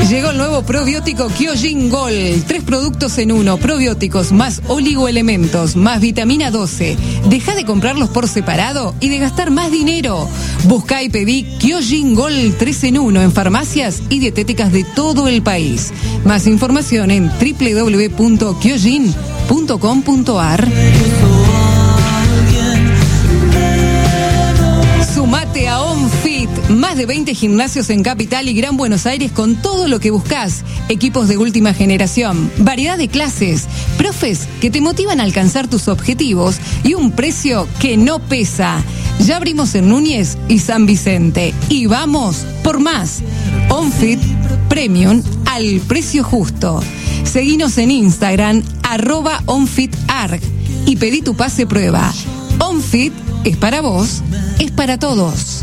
Llegó el nuevo probiótico Kyojin Gold. 3 productos en uno. Probióticos más oligoelementos, más vitamina 12. Deja de comprarlos por separado y de gastar más dinero. Busca y pedí Kyojin Gold 3 en 1 en farmacias y dietéticas de todo el país. Más información en www.kyojin.com.ar. Sumate a OnFit, más de 20 gimnasios en Capital y Gran Buenos Aires con todo lo que buscas. Equipos de última generación, variedad de clases, profes que te motivan a alcanzar tus objetivos y un precio que no pesa. Ya abrimos en Núñez y San Vicente y vamos por más. OnFit Premium al precio justo. Seguinos en Instagram @OnFitArg y pedí tu pase prueba. OnFit es para vos, es para todos.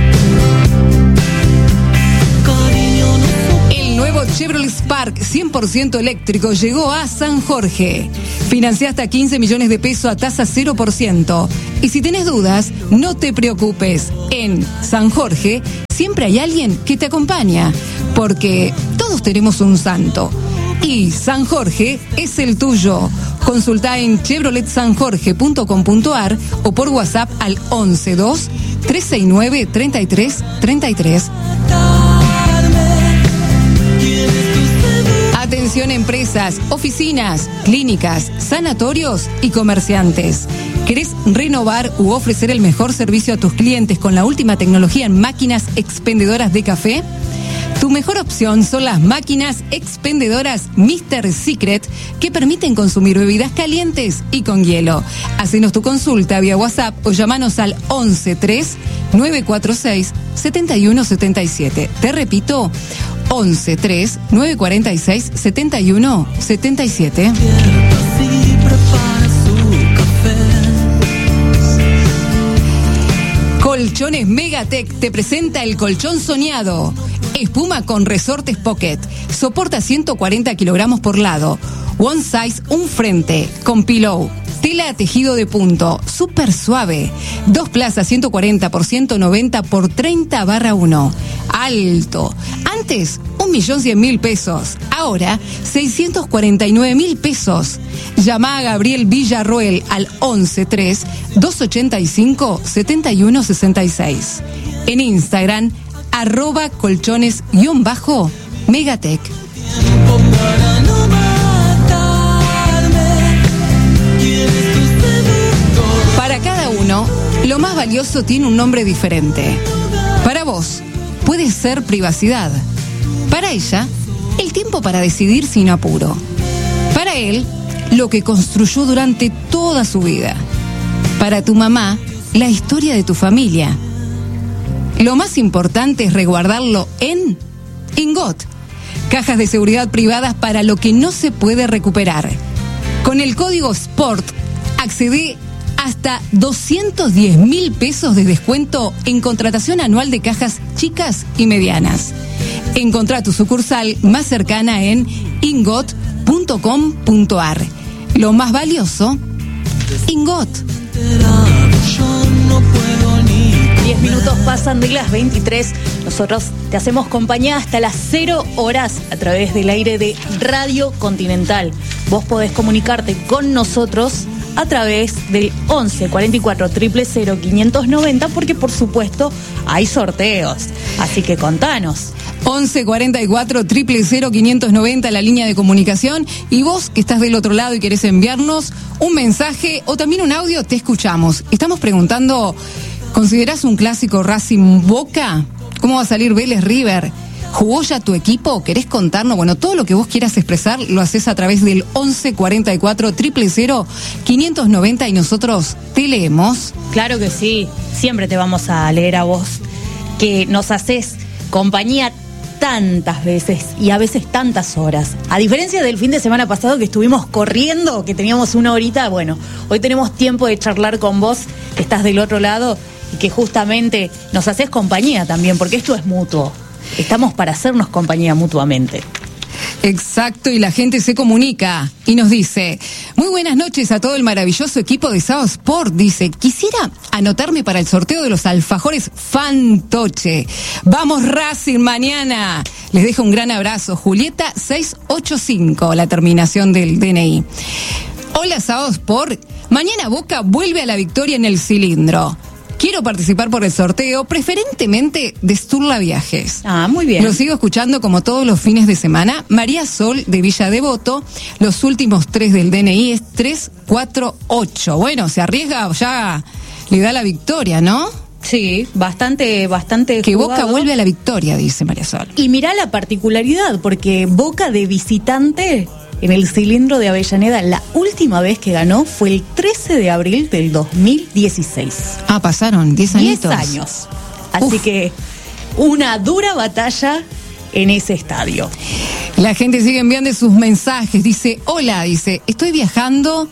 El nuevo Chevrolet Spark 100% eléctrico llegó a San Jorge. Financia hasta 15 millones de pesos a tasa 0%. Y si tenés dudas, no te preocupes. En San Jorge siempre hay alguien que te acompaña, porque todos tenemos un santo. Y San Jorge es el tuyo. Consulta en chevroletsanjorge.com.ar o por WhatsApp al 112 369 3333. Atención empresas, oficinas, clínicas, sanatorios y comerciantes. ¿Querés renovar u ofrecer el mejor servicio a tus clientes con la última tecnología en máquinas expendedoras de café? Tu mejor opción son las máquinas expendedoras Mr. Secret que permiten consumir bebidas calientes y con hielo. Hacenos tu consulta vía WhatsApp o llamanos al 11 946 7177. Te repito, 11 946 7177. Colchones Megatech te presenta el colchón soñado. Espuma con resortes Pocket. Soporta 140 kilogramos por lado. One size, un frente. Con pillow. Tela tejido de punto. Súper suave. 2 plazas 140 por 190 por 30/1. Alto. Antes, 1.100.000 pesos. Ahora, 649.000 pesos. Llama a Gabriel Villarroel al 11 285 7166. En Instagram, @colchones_Megatech. Para cada uno, lo más valioso tiene un nombre diferente. Para vos, puede ser privacidad. Para ella, el tiempo para decidir sin apuro. Para él, lo que construyó durante toda su vida. Para tu mamá, la historia de tu familia. Lo más importante es resguardarlo en Ingot. Cajas de seguridad privadas para lo que no se puede recuperar. Con el código SPORT, accede hasta 210.000 pesos de descuento en contratación anual de cajas chicas y medianas. Encontrá tu sucursal más cercana en ingot.com.ar. Lo más valioso, Ingot. 10 minutos pasan de las 23. Nosotros te hacemos compañía hasta las 0 horas a través del aire de Radio Continental. Vos podés comunicarte con nosotros a través del 11 44 000 590 porque por supuesto hay sorteos. Así que contanos. 11 44 000 590 la línea de comunicación, y vos que estás del otro lado y querés enviarnos un mensaje o también un audio, te escuchamos. Estamos preguntando, ¿considerás un clásico Racing Boca? ¿Cómo va a salir Vélez River? ¿Jugó ya tu equipo? ¿Querés contarnos? Bueno, todo lo que vos quieras expresar lo haces a través del 11 44 000 590 y nosotros te leemos. Claro que sí, siempre te vamos a leer a vos, que nos haces compañía tantas veces y a veces tantas horas. A diferencia del fin de semana pasado que estuvimos corriendo, que teníamos una horita, bueno, hoy tenemos tiempo de charlar con vos, que estás del otro lado y que justamente nos haces compañía también, porque esto es mutuo. Estamos para hacernos compañía mutuamente. Exacto, y la gente se comunica y nos dice: muy buenas noches a todo el maravilloso equipo de Sao Sport. Dice: quisiera anotarme para el sorteo de los alfajores Fantoche. Vamos Racing mañana. Les dejo un gran abrazo. Julieta 685, la terminación del DNI. Hola Sao Sport, mañana Boca vuelve a la victoria en el cilindro. Quiero participar por el sorteo, preferentemente de Sturla Viajes. Ah, muy bien. Lo sigo escuchando como todos los fines de semana. María Sol, de Villa Devoto. Los últimos 3 del DNI es 348. Bueno, se arriesga, ya le da la victoria, ¿no? Sí, bastante Que jugado. Boca vuelve a la victoria, dice María Sol. Y mirá la particularidad, porque Boca de visitante en el cilindro de Avellaneda, la última vez que ganó fue el 13 de abril del 2016. Ah, pasaron 10 añitos. 10 años. Así que una dura batalla en ese estadio. La gente sigue enviando sus mensajes. Dice: hola, dice, estoy viajando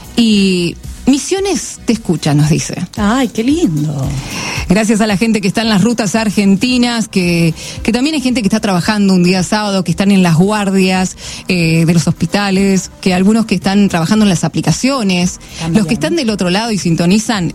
y Misiones te escucha, nos dice. Ay, qué lindo. Gracias a la gente que está en las rutas argentinas, que también hay gente que está trabajando un día sábado, que están en las guardias de los hospitales, que algunos que están trabajando en las aplicaciones, también. Los que están del otro lado y sintonizan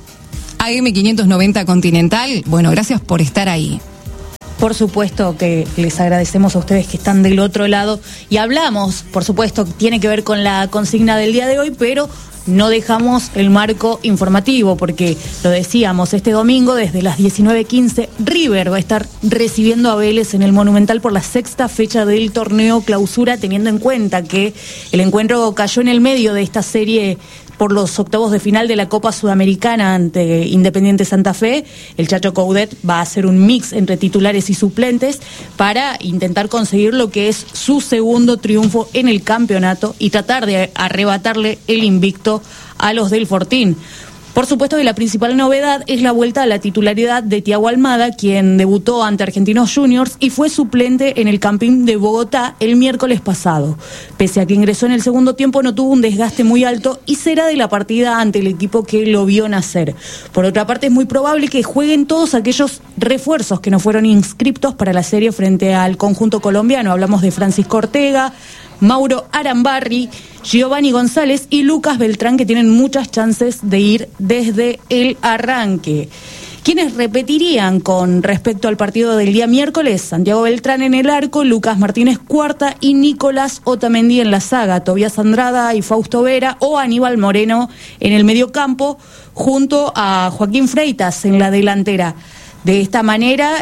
AM590 Continental. Bueno, gracias por estar ahí. Por supuesto que les agradecemos a ustedes que están del otro lado y hablamos, por supuesto, tiene que ver con la consigna del día de hoy, pero no dejamos el marco informativo porque, lo decíamos, este domingo desde las 19:15 River va a estar recibiendo a Vélez en el Monumental por la 6ª fecha del torneo Clausura, teniendo en cuenta que el encuentro cayó en el medio de esta serie por los octavos de final de la Copa Sudamericana ante Independiente Santa Fe. El Chacho Coudet va a hacer un mix entre titulares y suplentes para intentar conseguir lo que es su segundo triunfo en el campeonato y tratar de arrebatarle el invicto a los del Fortín. Por supuesto que la principal novedad es la vuelta a la titularidad de Thiago Almada, quien debutó ante Argentinos Juniors y fue suplente en el Campín de Bogotá el miércoles pasado. Pese a que ingresó en el segundo tiempo, no tuvo un desgaste muy alto y será de la partida ante el equipo que lo vio nacer. Por otra parte, es muy probable que jueguen todos aquellos refuerzos que no fueron inscriptos para la serie frente al conjunto colombiano. Hablamos de Francisco Ortega, Mauro Arambarri, Giovanni González y Lucas Beltrán, que tienen muchas chances de ir desde el arranque. ¿Quiénes repetirían con respecto al partido del día miércoles? Santiago Beltrán en el arco, Lucas Martínez Cuarta y Nicolás Otamendi en la saga, Tobías Andrada y Fausto Vera o Aníbal Moreno en el mediocampo, junto a Joaquín Freitas en la delantera. De esta manera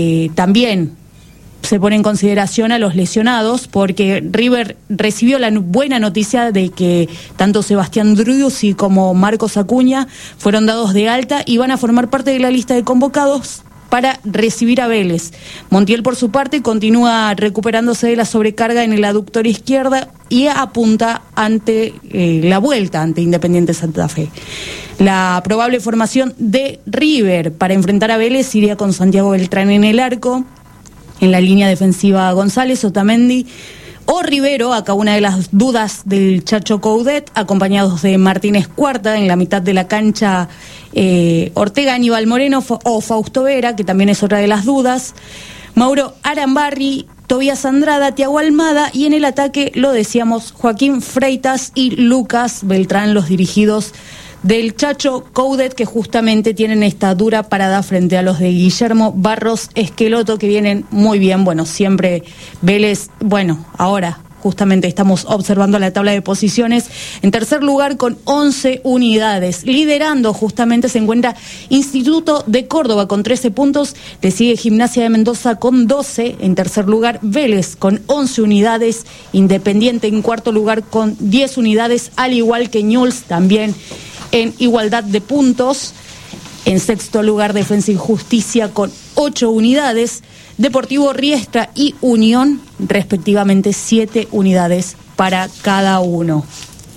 también se pone en consideración a los lesionados, porque River recibió la buena noticia de que tanto Sebastián Driussi como Marcos Acuña fueron dados de alta y van a formar parte de la lista de convocados para recibir a Vélez. Montiel, por su parte, continúa recuperándose de la sobrecarga en el aductor izquierda y apunta ante la vuelta ante Independiente Santa Fe. La probable formación de River para enfrentar a Vélez iría con Santiago Beltrán en el arco, en la línea defensiva González, Otamendi o Rivero, acá una de las dudas del Chacho Coudet, acompañados de Martínez Cuarta, en la mitad de la cancha Ortega, Aníbal Moreno o Fausto Vera, que también es otra de las dudas, Mauro Arambarri, Tobías Andrada, Thiago Almada y en el ataque, lo decíamos, Joaquín Freitas y Lucas Beltrán, los dirigidos del Chacho Coudet, que justamente tienen esta dura parada frente a los de Guillermo Barros Esqueloto, que vienen muy bien. Bueno, siempre Vélez, bueno, ahora justamente estamos observando la tabla de posiciones. En tercer lugar con 11 unidades. Liderando justamente se encuentra Instituto de Córdoba con 13 puntos. Le sigue Gimnasia de Mendoza con 12. En tercer lugar Vélez con 11 unidades. Independiente en cuarto lugar con 10 unidades, al igual que Newell's también en igualdad de puntos. En sexto lugar Defensa y Justicia con 8 unidades. Deportivo Riestra y Unión, respectivamente, 7 unidades para cada uno.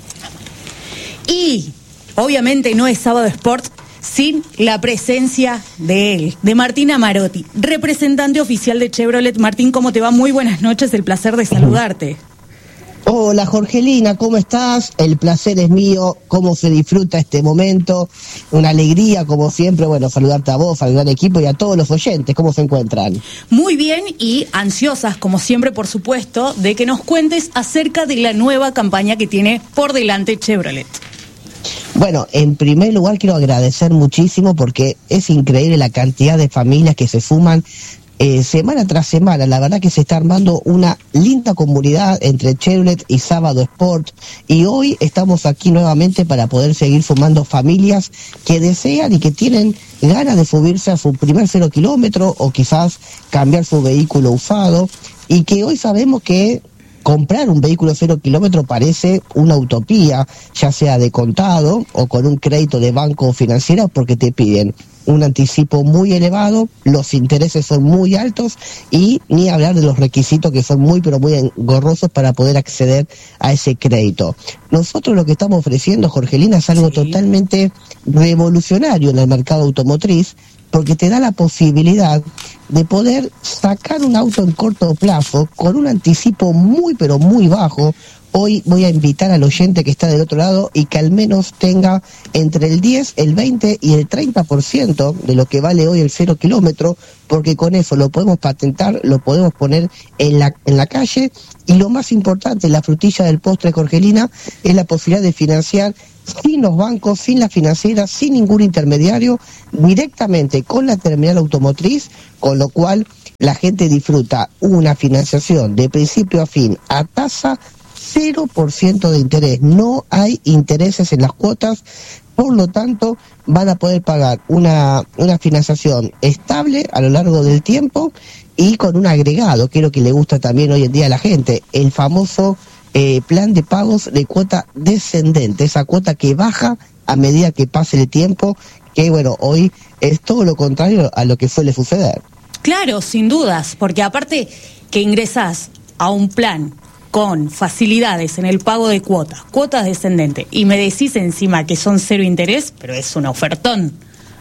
Y, obviamente, no es Sábado Sport sin la presencia de él, de Martín Amarotti, representante oficial de Chevrolet. Martín, ¿cómo te va? Muy buenas noches, el placer de saludarte. Hola Jorgelina, ¿cómo estás? El placer es mío, cómo se disfruta este momento, una alegría como siempre, bueno, saludarte a vos, al gran equipo y a todos los oyentes, ¿cómo se encuentran? Muy bien y ansiosas, como siempre, por supuesto, de que nos cuentes acerca de la nueva campaña que tiene por delante Chevrolet. Bueno, en primer lugar quiero agradecer muchísimo porque es increíble la cantidad de familias que se suman semana tras semana. La verdad que se está armando una linda comunidad entre Chevrolet y Sábado Sport, y hoy estamos aquí nuevamente para poder seguir sumando familias que desean y que tienen ganas de subirse a su primer 0 kilómetro o quizás cambiar su vehículo usado, y que hoy sabemos que comprar un vehículo 0 kilómetro parece una utopía, ya sea de contado o con un crédito de banco o financiera, porque te piden un anticipo muy elevado, los intereses son muy altos y ni hablar de los requisitos que son muy pero muy engorrosos para poder acceder a ese crédito. Nosotros lo que estamos ofreciendo, Jorgelina, es algo totalmente revolucionario en el mercado automotriz, porque te da la posibilidad de poder sacar un auto en corto plazo con un anticipo muy pero muy bajo. Hoy voy a invitar al oyente que está del otro lado y que al menos tenga entre el 10, el 20 y el 30% de lo que vale hoy el 0 kilómetro, porque con eso lo podemos patentar, lo podemos poner en la calle, y lo más importante, la frutilla del postre, Jorgelina, es la posibilidad de financiar sin los bancos, sin la financiera, sin ningún intermediario, directamente con la terminal automotriz, con lo cual la gente disfruta una financiación de principio a fin a tasa 0% de interés. No hay intereses en las cuotas, por lo tanto van a poder pagar una financiación estable a lo largo del tiempo y con un agregado, que es lo que le gusta también hoy en día a la gente, el famoso plan de pagos de cuota descendente, esa cuota que baja a medida que pase el tiempo, que bueno, hoy es todo lo contrario a lo que suele suceder. Claro, sin dudas, porque aparte que ingresás a un plan con facilidades en el pago de cuotas descendentes, y me decís encima que son 0 interés, pero es un ofertón.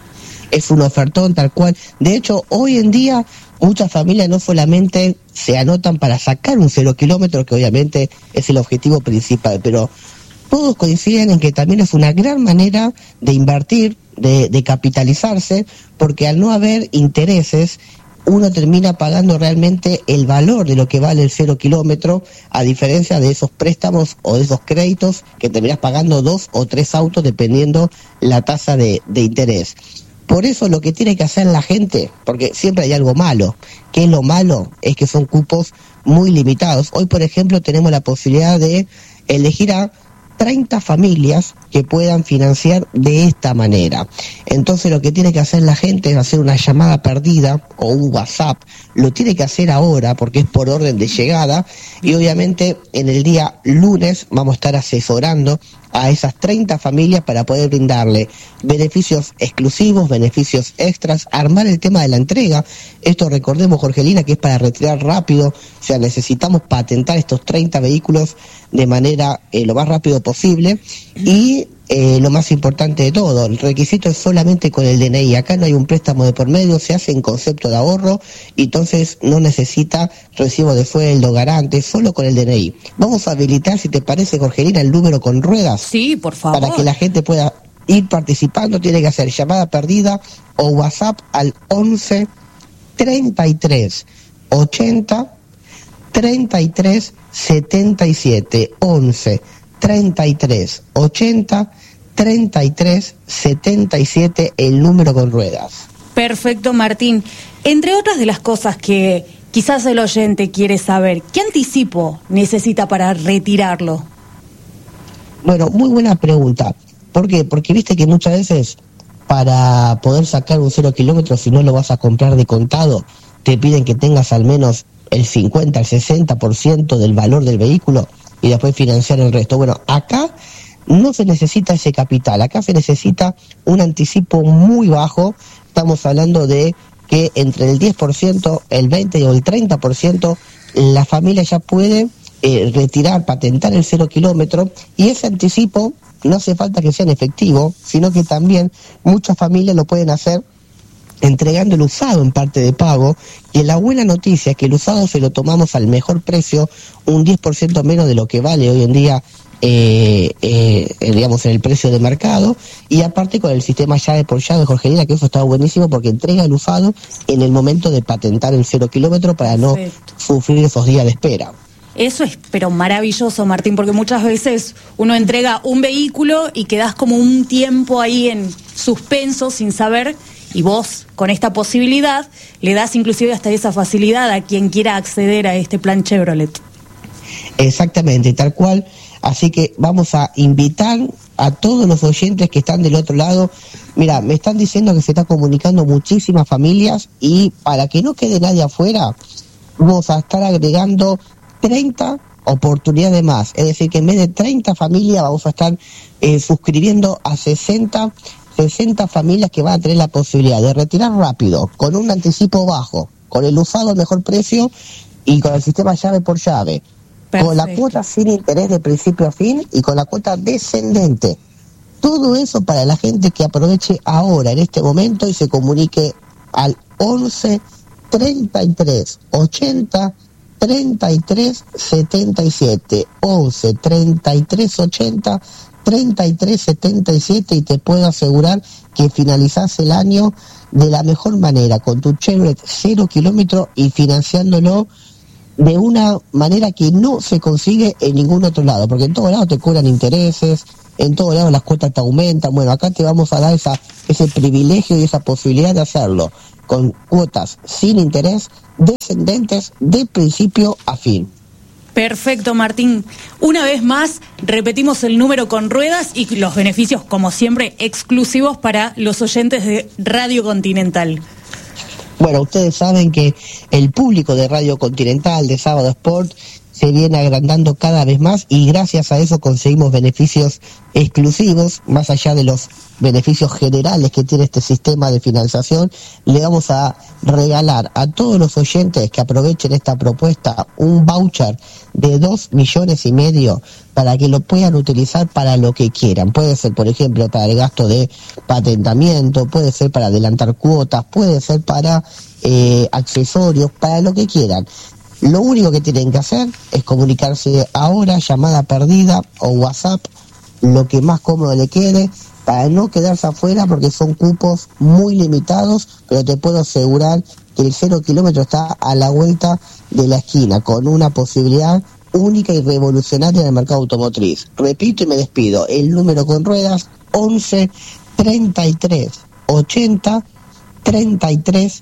Es un ofertón tal cual. De hecho, hoy en día muchas familias no solamente se anotan para sacar un 0 kilómetro, que obviamente es el objetivo principal, pero todos coinciden en que también es una gran manera de invertir, de capitalizarse, porque al no haber intereses, uno termina pagando realmente el valor de lo que vale el 0 kilómetro, a diferencia de esos préstamos o de esos créditos que terminás pagando 2 o 3 autos dependiendo la tasa de interés. Por eso lo que tiene que hacer la gente, porque siempre hay algo malo, ¿qué es lo malo? Es que son cupos muy limitados. Hoy, por ejemplo, tenemos la posibilidad de elegir a 30 familias que puedan financiar de esta manera. Entonces lo que tiene que hacer la gente es hacer una llamada perdida o un WhatsApp. Lo tiene que hacer ahora porque es por orden de llegada, y obviamente en el día lunes vamos a estar asesorando a esas 30 familias para poder brindarle beneficios exclusivos, beneficios extras, armar el tema de la entrega. Esto recordemos, Jorgelina, que es para retirar rápido, o sea, necesitamos patentar estos 30 vehículos de manera lo más rápido posible, y lo más importante de todo, el requisito es solamente con el DNI. Acá no hay un préstamo de por medio, se hace en concepto de ahorro, y entonces no necesita recibo de sueldo, garante, solo con el DNI. Vamos a habilitar, si te parece, Jorgelina, el número con ruedas. Sí, por favor. Para que la gente pueda ir participando. Tiene que hacer llamada perdida o WhatsApp al 11 33 80 33 77, 11 33 80 33 77, el número con ruedas. Perfecto, Martín. Entre otras de las cosas que quizás el oyente quiere saber, ¿qué anticipo necesita para retirarlo? Bueno, muy buena pregunta. ¿Por qué? Porque viste que muchas veces para poder sacar un 0 kilómetro, si no lo vas a comprar de contado, te piden que tengas al menos el 50, el 60% del valor del vehículo y después financiar el resto. Bueno, acá no se necesita ese capital, acá se necesita un anticipo muy bajo. Estamos hablando de que entre el 10%, el 20% o el 30%, la familia ya puede retirar, patentar el 0 kilómetro, y ese anticipo no hace falta que sea en efectivo, sino que también muchas familias lo pueden hacer entregando el usado en parte de pago, y la buena noticia es que el usado se lo tomamos al mejor precio, un 10% menos de lo que vale hoy en día, digamos, en el precio de mercado, y aparte con el sistema llave por llave, Jorgelina, que eso está buenísimo porque entrega el usado en el momento de patentar el 0 kilómetro para no sufrir esos días de espera. Eso es, pero maravilloso, Martín, porque muchas veces uno entrega un vehículo y quedás como un tiempo ahí en suspenso sin saber, y vos, con esta posibilidad, le das inclusive hasta esa facilidad a quien quiera acceder a este plan Chevrolet. Exactamente, tal cual. Así que vamos a invitar a todos los oyentes que están del otro lado. Mira, me están diciendo que se está comunicando muchísimas familias, y para que no quede nadie afuera, vamos a estar agregando 30 oportunidades más. Es decir, que en vez de 30 familias vamos a estar suscribiendo a 60 familias que van a tener la posibilidad de retirar rápido, con un anticipo bajo, con el usado al mejor precio y con el sistema llave por llave. Perfecto. Con la cuota sin interés de principio a fin y con la cuota descendente. Todo eso para la gente que aproveche ahora, en este momento, y se comunique al 11 33 80 33 77, 11 33 80 33 77, y te puedo asegurar que finalizás el año de la mejor manera, con tu Chevrolet 0 kilómetro y financiándolo de una manera que no se consigue en ningún otro lado, porque en todos lados te cobran intereses, en todos lados las cuotas te aumentan. Bueno, acá te vamos a dar ese privilegio y esa posibilidad de hacerlo con cuotas sin interés, descendentes de principio a fin. Perfecto, Martín. Una vez más, repetimos el número con ruedas y los beneficios, como siempre, exclusivos para los oyentes de Radio Continental. Bueno, ustedes saben que el público de Radio Continental, de Sábado Sport, se viene agrandando cada vez más, y gracias a eso conseguimos beneficios exclusivos, más allá de los beneficios generales que tiene este sistema de financiación. Le vamos a regalar a todos los oyentes que aprovechen esta propuesta un voucher de 2,5 millones para que lo puedan utilizar para lo que quieran. Puede ser, por ejemplo, para el gasto de patentamiento, puede ser para adelantar cuotas, puede ser para accesorios, para lo que quieran. Lo único que tienen que hacer es comunicarse ahora, llamada perdida o WhatsApp, lo que más cómodo le quede, para no quedarse afuera, porque son cupos muy limitados, pero te puedo asegurar que el 0 kilómetro está a la vuelta de la esquina, con una posibilidad única y revolucionaria en el mercado automotriz. Repito y me despido, el número con ruedas, 11 33 80 33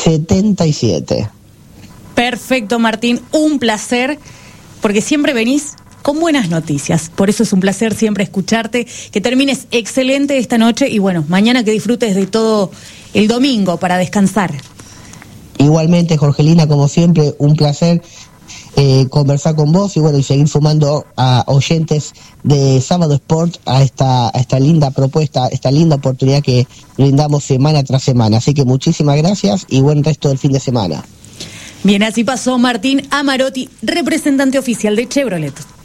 77. Perfecto, Martín, un placer, porque siempre venís con buenas noticias. Por eso es un placer siempre escucharte, que termines excelente esta noche y bueno, mañana que disfrutes de todo el domingo para descansar. Igualmente, Jorgelina, como siempre, un placer conversar con vos y bueno, y seguir sumando a oyentes de Sábado Sport a esta linda propuesta, esta linda oportunidad que brindamos semana tras semana. Así que muchísimas gracias y buen resto del fin de semana. Bien, así pasó Martín Amarotti, representante oficial de Chevrolet.